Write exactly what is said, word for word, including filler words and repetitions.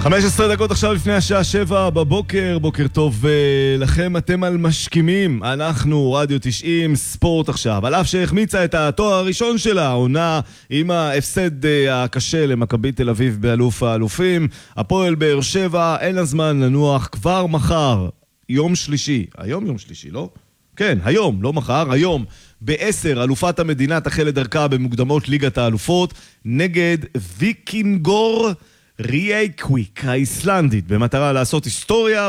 חמש עשרה דקות עכשיו לפני השעה שבע בבוקר, בוקר טוב לכם, אתם על משכימים, אנחנו רדיו תשעים ספורט עכשיו. על אף שהחמיצה את התואר הראשון שלה, עונה עם ההפסד הקשה למכבי תל אביב באלוף האלופים, הפועל באר שבע אין לה זמן לנוח, כבר מחר, יום שלישי, היום יום שלישי, לא? כן, היום, לא מחר, היום בעשר, אלופת המדינה תחל לדרכה במוקדמות ליגת האלופות נגד ויקינגור רייקוויק האיסלנדית, במטרה לעשות היסטוריה